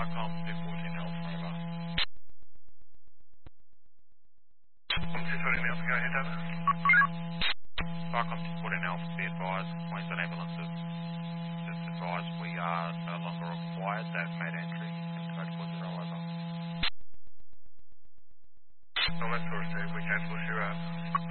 Barcom 214 Alpha, over. 214 Alpha, go ahead, over. Barcom 214 Alpha, be advised, Queensland Ambulance.